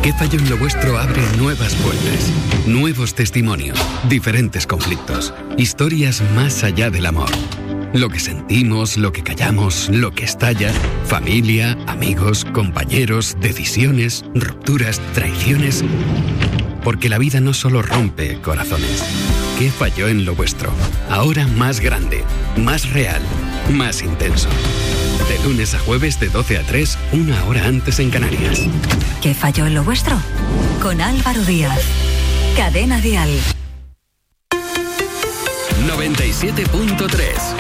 ¿Qué falló en lo vuestro? Abre nuevas puertas, nuevos testimonios, diferentes conflictos, historias más allá del amor. Lo que sentimos, lo que callamos, lo que estalla, familia, amigos, compañeros, decisiones, rupturas, traiciones. Porque la vida no solo rompe corazones. ¿Qué falló en lo vuestro? Ahora más grande, más real, más intenso. De lunes a jueves de 12 a 3, 1 hora antes en Canarias. ¿Qué falló en lo vuestro? Con Álvaro Díaz. Cadena Dial. 97.3